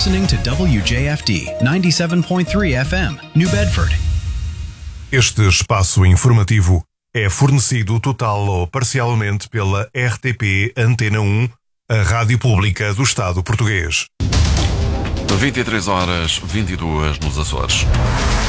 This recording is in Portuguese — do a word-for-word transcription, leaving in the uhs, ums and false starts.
listening to W J F D ninety-seven point three F M, New Bedford. Este espaço informativo é fornecido total ou parcialmente pela R T P Antena um, a rádio pública do Estado português. vinte e três horas, vinte e duas nos Açores.